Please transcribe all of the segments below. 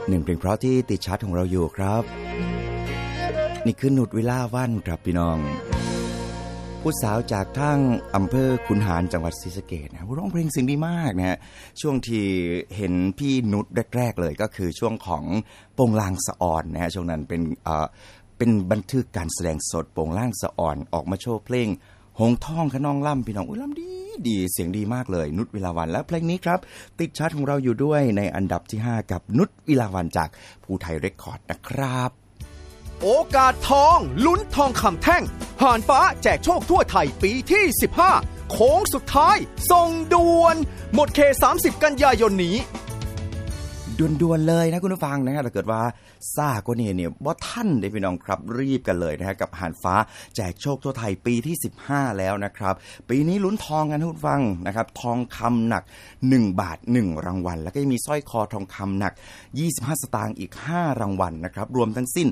หนึ่งเพลงเพราะที่ติดชาร์ตของเราอยู่ครับนี่คือนุชวิลาวันครับพี่น้องผู้สาวจากทางอำเภอขุนหารจังหวัดศรีสะเกษนะร้องเพลงเสียงดีมากนะฮะช่วงที่เห็นพี่นุชแรกๆเลยก็คือช่วงของโปงลางสะอ่อนนะฮะช่วงนั้นเป็นบันทึกการแสดงสดโปงลางสะอ่อนออกมาโชว์เพลงหงทองขนองล่ำพี่น้องล่ำดีเสียงดีมากเลยนุชวิลาวันและเพลงนี้ครับติดชาร์ตของเราอยู่ด้วยในอันดับที่5กับนุชวิลาวันจากภูไทยเรคคอร์ดนะครับโอกาสทองลุ้นทองคำแท่งหานฟ้าแจกโชคทั่วไทยปีที่15โค้งสุดท้ายส่งด่วนหมดเขต30กันยายนนี้ด่วนๆเลยนะคุณผู้ฟังนะฮะถ้าเกิดว่าซ่ากว่านี้เนี่ยบ่ทันได้พี่น้องครับรีบกันเลยนะฮะกับหานฟ้าแจกโชคทั่วไทยปีที่15แล้วนะครับปีนี้ลุ้นทองกันคุณผู้ฟังนะครับทองคำหนัก1บาท1รางวัลแล้วก็ยังมีสร้อยคอทองคำหนัก25สตางค์อีก5รางวัลนะครับรวมทั้งสิ้น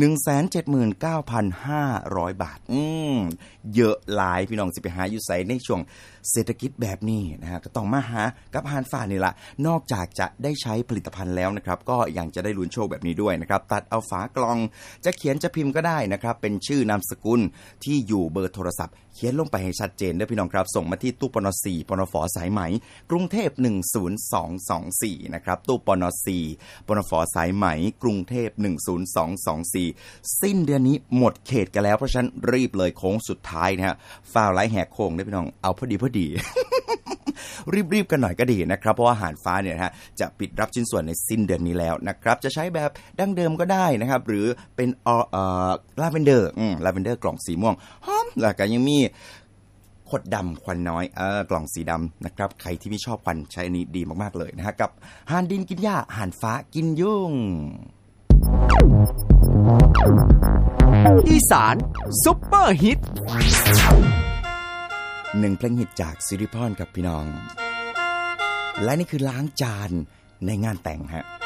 179,500 บาทเยอะหลายพี่น้องสิไปหาอยู่ไสในช่วงเศรษฐกิจแบบนี้นะฮะก็ต้องมาหากับหานฟ้านี่ล่ะนอกจากจะได้ใช้ผลิตภัณฑ์แล้วนะครับก็ยังจะได้ลุ้นโชคแบบนี้ด้วยนะครับตัดเอาฝากล่องจะเขียนจะพิมพ์ก็ได้นะครับเป็นชื่อนามสกุลที่อยู่เบอร์โทรศัพท์เขียนลงไปให้ชัดเจนด้วยพี่น้องครับส่งมาที่ตู้ปน4ปนฝสายไหมกรุงเทพ10224นะครับตู้ปน4ปนฝสายไหมกรุงเทพ10224สิ้นเดือนนี้หมดเขตกันแล้วเพราะฉะนั้นรีบเลยโค้งสุดท้ายนะฮะฟ้าวไล่แหกโค้งด้วยพี่น้องเอาพอดี รีบกันหน่อยก็ดีนะครับเพราะว่าหานฟ้าเนี่ยนะฮะจะปิดรับชิ้นส่วนในสิ้นเดือนนี้แล้วนะครับจะใช้แบบดั้งเดิมก็ได้นะครับหรือเป็นลาเวนเดอร์กล่องสีม่วงหอมแล้วก็ยังมีขวดดำควันน้อยกล่องสีดำนะครับใครที่ไม่ชอบควันใช้อันนี้ดีมากๆเลยนะฮะกับหานดินกินหญ้าหานฟ้ากินยุ่งอีสานซุปเปอร์ฮิต 1เพลงฮิตจากสิริพรกับพี่น้องและนี่คือล้างจานในงานแต่งฮะ